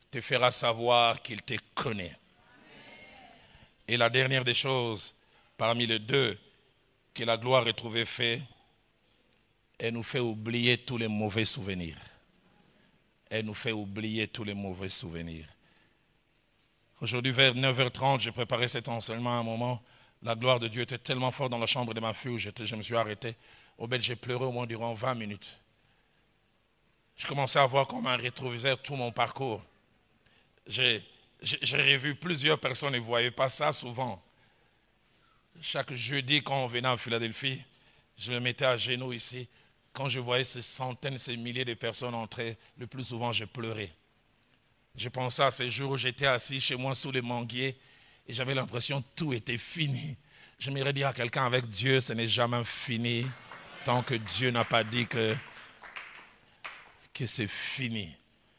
te fera savoir qu'il te connaît. Et la dernière des choses, parmi les deux, que la gloire retrouvée fait, elle nous fait oublier tous les mauvais souvenirs. Elle nous fait oublier tous les mauvais souvenirs. Aujourd'hui, vers neuf heures trente, j'ai préparé cet enseignement à un moment. La gloire de Dieu était tellement forte dans la chambre de ma fille où j'étais, je me suis arrêté. Au bel, j'ai pleuré au moins durant vingt minutes. Je commençais à voir comme un rétroviseur tout mon parcours. J'ai, j'ai, j'ai revu plusieurs personnes et vous ne voyez pas ça souvent. Chaque jeudi, quand on venait en Philadelphie, je me mettais à genoux ici. Quand je voyais ces centaines, ces milliers de personnes entrer, le plus souvent, je pleurais. Je pensais à ces jours où j'étais assis chez moi sous les manguiers et j'avais l'impression que tout était fini. J'aimerais dire à quelqu'un, avec Dieu, ce n'est jamais fini tant que Dieu n'a pas dit que, que c'est fini.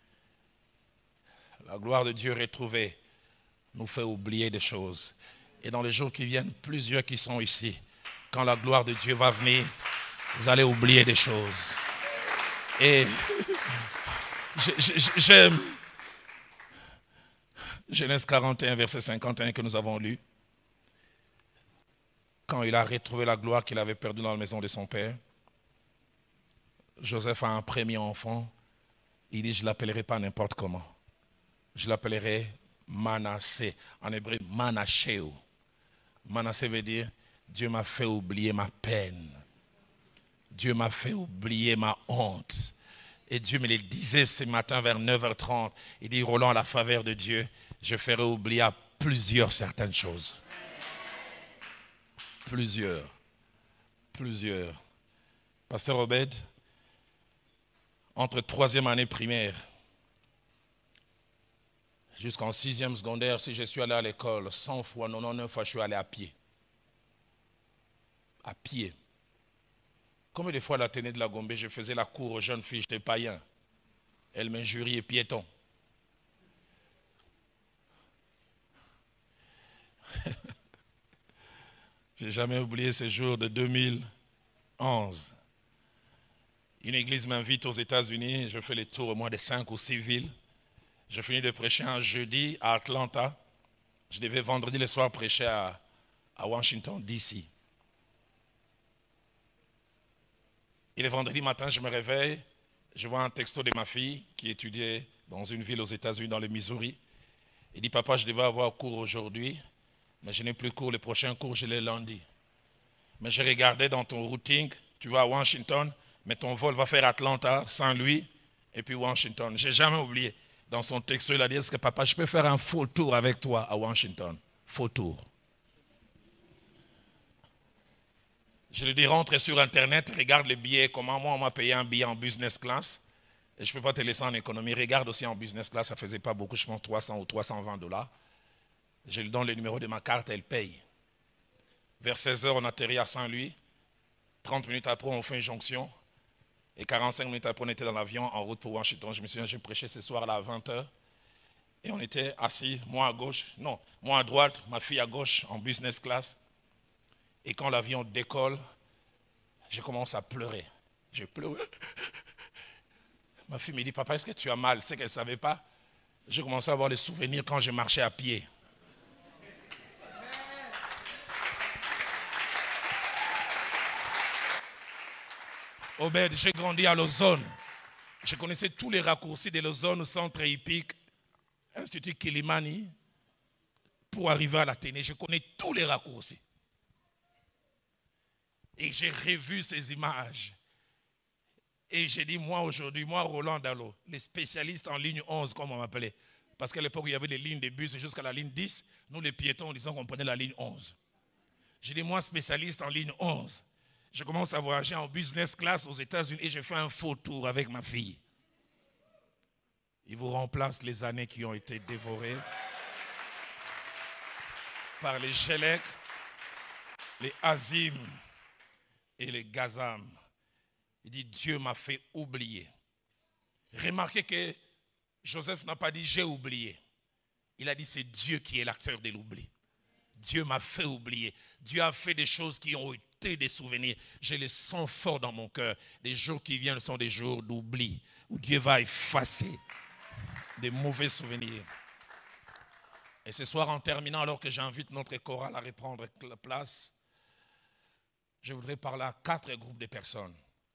La gloire de Dieu retrouvée nous fait oublier des choses. Et dans les jours qui viennent, plusieurs qui sont ici, quand la gloire de Dieu va venir, vous allez oublier des choses. Et j'aime Genèse quarante et un, verset cinquante et un que nous avons lu. Quand il a retrouvé la gloire qu'il avait perdue dans la maison de son père, Joseph a un premier enfant. Il dit, je ne l'appellerai pas n'importe comment. Je l'appellerai Manassé. En hébreu, Manacheo. Manassé veut dire, Dieu m'a fait oublier ma peine. Dieu m'a fait oublier ma honte. Et Dieu me le disait ce matin vers neuf heures trente. Il dit, Roland, à la faveur de Dieu, je ferai oublier à plusieurs certaines choses. Plusieurs. Plusieurs. Pasteur Obed, entre troisième année primaire jusqu'en sixième secondaire, si je suis allé à l'école, cent fois, quatre-vingt-dix-neuf fois, je suis allé à pied. À pied. Combien de fois à la Ténée de la Gombe, je faisais la cour aux jeunes filles, j'étais païen. Elles m'injuriaient piéton. Je n'ai jamais oublié ce jour de deux mille onze. Une église m'invite aux États-Unis, je fais les tours au moins de cinq ou six villes. Je finis de prêcher un jeudi à Atlanta. Je devais vendredi le soir prêcher à, à Washington, D C Et le vendredi matin, je me réveille, je vois un texto de ma fille qui étudiait dans une ville aux États-Unis, dans le Missouri. Il dit, papa, je devais avoir cours aujourd'hui, mais je n'ai plus cours. Le prochain cours, je l'ai lundi. Mais je regardais dans ton routing, tu vas à Washington, mais ton vol va faire Atlanta, Saint-Louis, et puis Washington. Je n'ai jamais oublié. Dans son texto, il a dit, est-ce que papa, je peux faire un faux tour avec toi à Washington? Faux tour. Je lui dis, rentre sur Internet, regarde les billets, comment moi on m'a payé un billet en business class. Et je ne peux pas te laisser en économie. Regarde aussi en business class, ça ne faisait pas beaucoup, je pense trois cents ou trois cent vingt dollars. Je lui donne le numéro de ma carte, elle paye. Vers seize heures, on atterrit à Saint-Louis. trente minutes après, on fait une jonction. Et quarante-cinq minutes après, on était dans l'avion en route pour Washington. Je me souviens, j'ai prêché ce soir là à vingt heures. Et on était assis, moi à gauche, non, moi à droite, ma fille à gauche, en business class. Et quand l'avion décolle, je commence à pleurer. Je pleure. Ma fille me dit, papa, est-ce que tu as mal? C'est qu'elle ne savait pas. J'ai commencé à avoir des souvenirs quand je marchais à pied. Obed, j'ai grandi à Lausanne. Je connaissais tous les raccourcis de Lausanne au centre hippique, Institut Kilimani, pour arriver à l'Athénée. Je connais tous les raccourcis. Et j'ai revu ces images. Et j'ai dit, moi aujourd'hui, moi Roland Dallot, les spécialistes en ligne onze, comme on m'appelait. Parce qu'à l'époque, il y avait des lignes de bus jusqu'à la ligne dix. Nous, les piétons, on disait qu'on prenait la ligne onze. J'ai dit, moi, spécialiste en ligne onze. Je commence à voyager en business class aux États-Unis et je fais un faux tour avec ma fille. Il vous remplace les années qui ont été dévorées par les Gélec, les Azim et les Gazam. Il dit, Dieu m'a fait oublier. Remarquez que Joseph n'a pas dit, j'ai oublié. Il a dit, c'est Dieu qui est l'acteur de l'oubli. Dieu m'a fait oublier. Dieu a fait des choses qui ont été des souvenirs. Je les sens fort dans mon cœur. Les jours qui viennent sont des jours d'oubli, où Dieu va effacer des mauvais souvenirs. Et ce soir, en terminant, alors que j'invite notre chorale à reprendre la place, je voudrais parler à quatre groupes de personnes.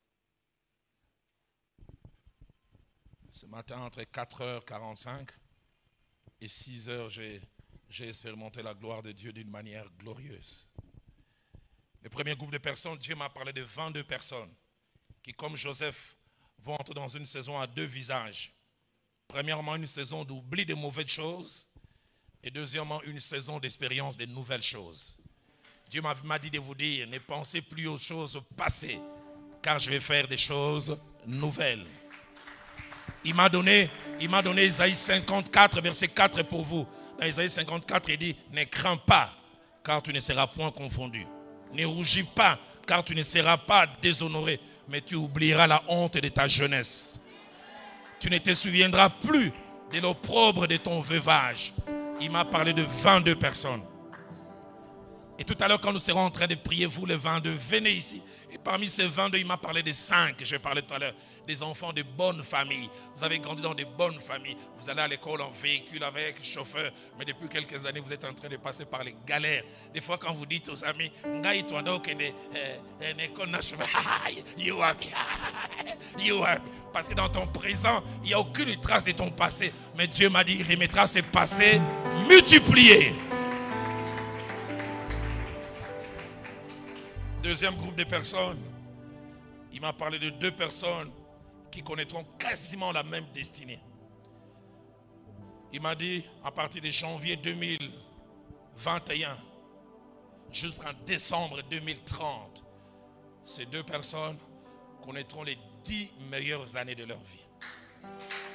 Ce matin, entre quatre heures quarante-cinq et six heures, j'ai expérimenté la gloire de Dieu d'une manière glorieuse. Le premier groupe de personnes, Dieu m'a parlé de vingt-deux personnes qui, comme Joseph, vont entrer dans une saison à deux visages. Premièrement, une saison d'oubli de mauvaises choses et deuxièmement, une saison d'expérience de nouvelles choses. Dieu m'a dit de vous dire, ne pensez plus aux choses passées, car je vais faire des choses nouvelles. Il m'a donné, il m'a donné Isaïe cinquante-quatre, verset quatre pour vous. Dans Isaïe cinquante-quatre, il dit, ne crains pas, car tu ne seras point confondu. Ne rougis pas, car tu ne seras pas déshonoré, mais tu oublieras la honte de ta jeunesse. Tu ne te souviendras plus de l'opprobre de ton veuvage. Il m'a parlé de vingt-deux personnes. Et tout à l'heure, quand nous serons en train de prier, vous les vingt-deux, venez ici. Et parmi ces vingt-deux, il m'a parlé des cinq, je parlais tout à l'heure, des enfants de bonnes familles. Vous avez grandi dans de bonnes familles. Vous allez à l'école en véhicule avec chauffeur. Mais depuis quelques années, vous êtes en train de passer par les galères. Des fois, quand vous dites aux amis, parce que dans ton présent, il n'y a aucune trace de ton passé. Mais Dieu m'a dit, il remettra ce passé multiplié. Deuxième groupe de personnes, il m'a parlé de deux personnes qui connaîtront quasiment la même destinée. Il m'a dit, à partir de janvier deux mille vingt et un jusqu'en décembre deux mille trente, ces deux personnes connaîtront les dix meilleures années de leur vie.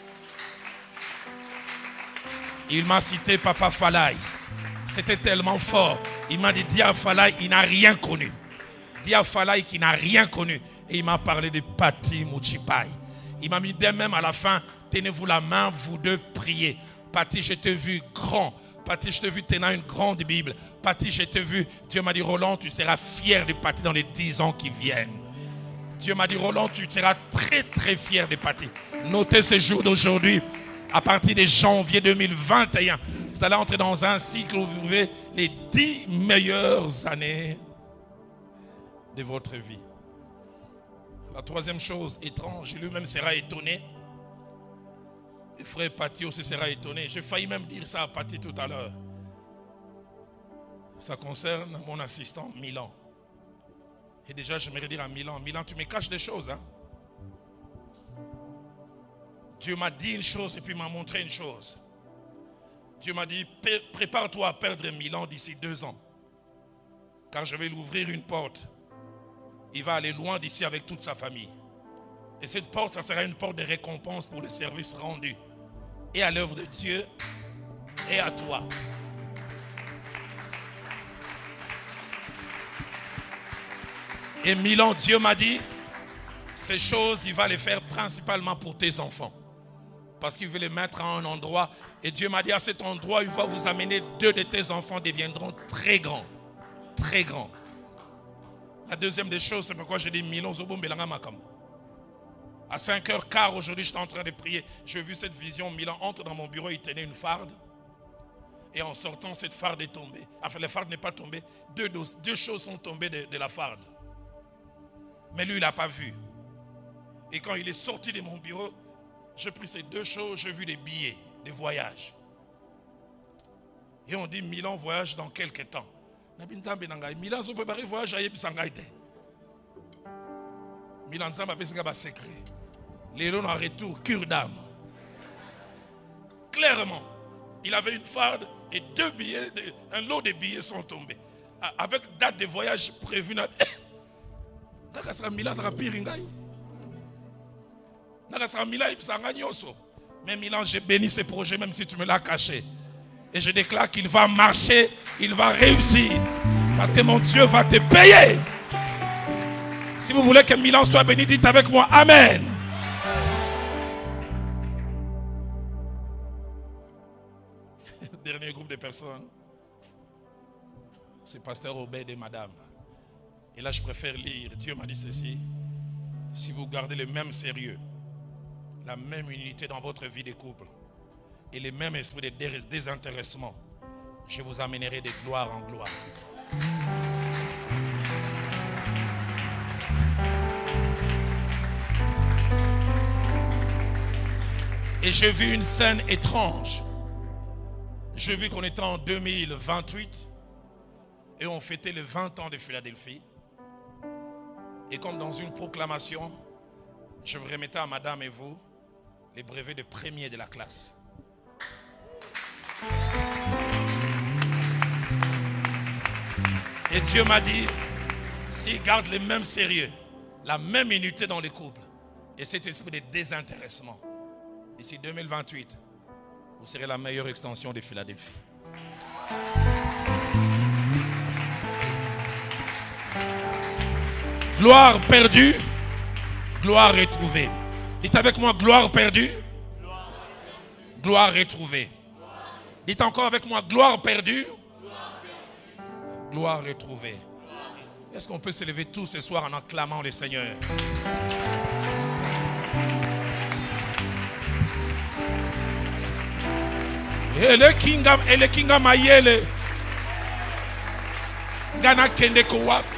Il m'a cité Papa Falaï. C'était tellement fort. Il m'a dit, Dia Falaï, il n'a rien connu. Dia Falaï qui n'a rien connu. Et il m'a parlé de Pati Mouchipai. Il m'a mis dès même à la fin, tenez-vous la main, vous deux priez. Pati, je t'ai vu grand. Pati, je t'ai vu tenant une grande Bible. Pati, je t'ai vu. Dieu m'a dit, Roland, tu seras fier de Pati dans les dix ans qui viennent. Dieu m'a dit, Roland, tu seras très très fier de Pati. Notez ce jour d'aujourd'hui, à partir de janvier deux mille vingt et un, vous allez entrer dans un cycle où vous vivez les dix meilleures années de votre vie. La troisième chose étrange, lui-même sera étonné. Et frère Pati aussi sera étonné. J'ai failli même dire ça à Pati tout à l'heure. Ça concerne mon assistant Milan. Et déjà, j'aimerais dire à Milan, Milan, tu me caches des choses. Hein? Dieu m'a dit une chose et puis m'a montré une chose. Dieu m'a dit, prépare-toi à perdre Milan d'ici deux ans. Car je vais lui ouvrir une porte. Il va aller loin d'ici avec toute sa famille. Et cette porte, ça sera une porte de récompense pour le service rendu. Et à l'œuvre de Dieu et à toi. Et Milan, Dieu m'a dit, ces choses, il va les faire principalement pour tes enfants. Parce qu'il veut les mettre à un endroit. Et Dieu m'a dit, à cet endroit, il va vous amener, deux de tes enfants deviendront très grands. Très grands. La deuxième des choses, c'est pourquoi j'ai dit Milan Zobo Mbelanga Makam. À cinq heures quinze aujourd'hui, j'étais en train de prier. J'ai vu cette vision. Milan entre dans mon bureau, il tenait une farde. Et en sortant, cette farde est tombée. Enfin, la farde n'est pas tombée. Deux, deux choses sont tombées de, de la farde. Mais lui, il n'a pas vu. Et quand il est sorti de mon bureau, j'ai pris ces deux choses, j'ai vu des billets, des voyages. Et on dit Milan voyage dans quelques temps. Milan peut pas voyage à Yébissangaïté. Milan Zamba a secret. Les lots en retour, cure d'âme. Clairement, il avait une farde et deux billets, un lot de billets sont tombés. Avec date de voyage prévue. Milan sera pire. Mais Milan, j'ai béni ce projet même si tu me l'as caché. Et je déclare qu'il va marcher, il va réussir. Parce que mon Dieu va te payer. Si vous voulez que Milan soit béni, dites avec moi Amen. Dernier groupe de personnes, c'est Pasteur Obed et Madame. Et là, je préfère lire. Dieu m'a dit ceci. Si vous gardez le même sérieux, la même unité dans votre vie de couple, et le même esprit de dés- désintéressement, je vous amènerai de gloire en gloire. Et j'ai vu une scène étrange. J'ai vu qu'on était en deux mille vingt-huit et on fêtait les vingt ans de Philadelphie. Et comme dans une proclamation, je vous remettais à madame et vous les brevets de premier de la classe. Et Dieu m'a dit, s'ils gardent le même sérieux, la même unité dans les couples et cet esprit de désintéressement, d'ici deux mille vingt-huit, vous serez la meilleure extension de Philadelphie. Gloire perdue, gloire retrouvée. Dites avec moi, gloire perdue, gloire retrouvée. Dites encore avec moi, gloire perdue, gloire retrouvée. Est-ce qu'on peut se lever tous ce soir en acclamant le Seigneur? Et le kingdom, et le kingdom mayele. Gana kende ko wapi.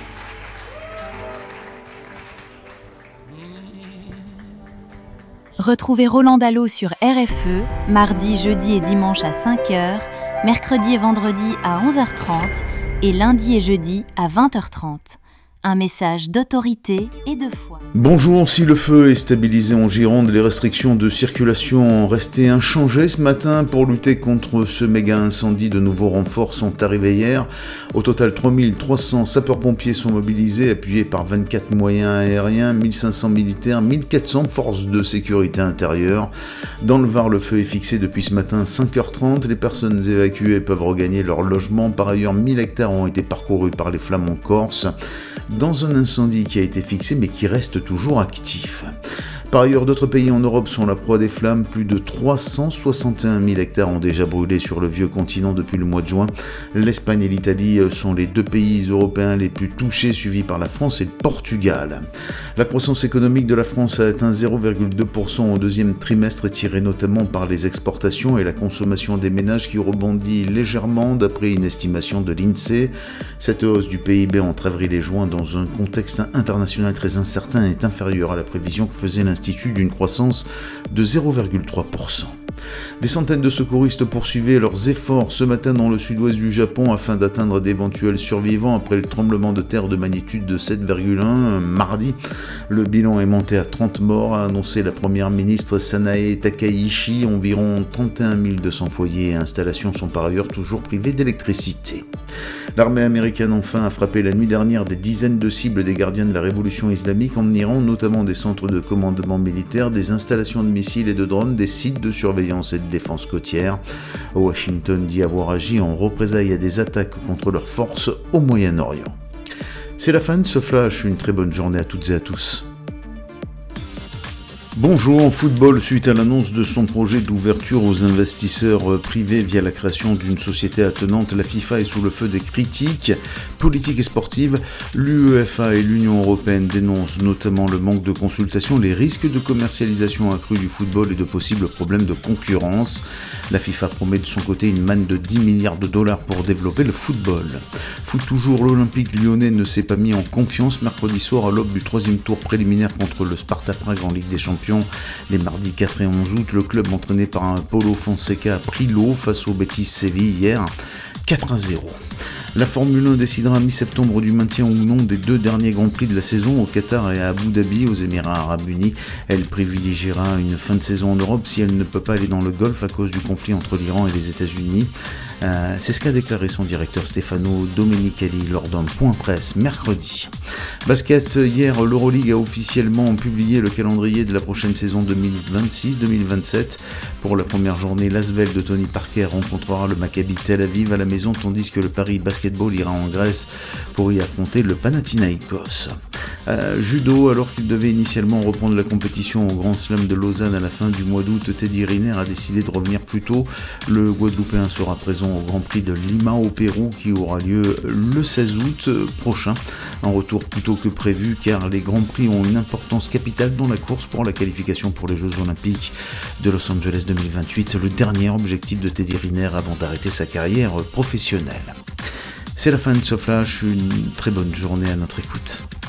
Retrouvez Roland Dallot sur R F E, mardi, jeudi et dimanche à cinq heures, mercredi et vendredi à onze heures trente et lundi et jeudi à vingt heures trente. Un message d'autorité et de foi. Bonjour, si le feu est stabilisé en Gironde, les restrictions de circulation ont resté inchangées ce matin pour lutter contre ce méga incendie. De nouveaux renforts sont arrivés hier. Au total, trois mille trois cents sapeurs-pompiers sont mobilisés, appuyés par vingt-quatre moyens aériens, mille cinq cents militaires, mille quatre cents forces de sécurité intérieure. Dans le Var, le feu est fixé depuis ce matin cinq heures trente. Les personnes évacuées peuvent regagner leur logement. Par ailleurs, mille hectares ont été parcourus par les flammes en Corse, dans un incendie qui a été fixé mais qui reste toujours actif. Par ailleurs, d'autres pays en Europe sont la proie des flammes. Plus de trois cent soixante et un mille hectares ont déjà brûlé sur le vieux continent depuis le mois de juin. L'Espagne et l'Italie sont les deux pays européens les plus touchés, suivis par la France et le Portugal. La croissance économique de la France a atteint zéro virgule deux pour cent au deuxième trimestre, tirée notamment par les exportations et la consommation des ménages qui rebondit légèrement d'après une estimation de l'INSEE. Cette hausse du P I B entre avril et juin dans un contexte international très incertain est inférieure à la prévision que faisait l'Institut d'une croissance de zéro virgule trois pour cent. Des centaines de secouristes poursuivaient leurs efforts ce matin dans le sud-ouest du Japon afin d'atteindre d'éventuels survivants après le tremblement de terre de magnitude de sept virgule un mardi. Le bilan est monté à trente morts, a annoncé la première ministre Sanae Takaichi. Environ trente et un mille deux cents foyers et installations sont par ailleurs toujours privés d'électricité. L'armée américaine enfin a frappé la nuit dernière des dizaines de cibles des gardiens de la révolution islamique en Iran, notamment des centres de commandement militaire, des installations de missiles et de drones, des sites de surveillance et de défense côtière. Washington dit avoir agi en représailles à des attaques contre leurs forces au Moyen-Orient. C'est la fin de ce flash, une très bonne journée à toutes et à tous. Bonjour, en football, suite à l'annonce de son projet d'ouverture aux investisseurs privés via la création d'une société attenante, la FIFA est sous le feu des critiques politiques et sportives. L'U E F A et l'Union européenne dénoncent notamment le manque de consultation, les risques de commercialisation accrue du football et de possibles problèmes de concurrence. La FIFA promet de son côté une manne de dix milliards de dollars pour développer le football. Foot toujours, l'Olympique lyonnais ne s'est pas mis en confiance mercredi soir à l'aube du troisième tour préliminaire contre le Sparta Prague en Ligue des Champions. Les mardis quatre et onze août, le club entraîné par un Paulo Fonseca a pris l'eau face au Betis Séville hier, quatre à zéro. La Formule un décidera mi-septembre du maintien ou non des deux derniers Grands Prix de la saison au Qatar et à Abu Dhabi, aux Émirats Arabes Unis. Elle privilégiera une fin de saison en Europe si elle ne peut pas aller dans le Golfe à cause du conflit entre l'Iran et les États-Unis. Euh, c'est ce qu'a déclaré son directeur Stefano Domenicali lors d'un point presse mercredi. Basket, hier, l'Euroleague a officiellement publié le calendrier de la prochaine saison deux mille vingt-six deux mille vingt-sept. Pour la première journée, l'Asvel de Tony Parker rencontrera le Maccabi Tel Aviv à la maison, tandis que le Paris Basketball basketball ira en Grèce pour y affronter le Panathinaïkos. Euh, judo, alors qu'il devait initialement reprendre la compétition au Grand Slam de Lausanne à la fin du mois d'août, Teddy Riner a décidé de revenir plus tôt. Le Guadeloupéen sera présent au Grand Prix de Lima au Pérou qui aura lieu le seize août prochain. Un retour plus tôt que prévu car les Grands Prix ont une importance capitale dans la course pour la qualification pour les Jeux Olympiques de Los Angeles deux mille vingt-huit, le dernier objectif de Teddy Riner avant d'arrêter sa carrière professionnelle. C'est la fin de ce flash, une très bonne journée à notre écoute.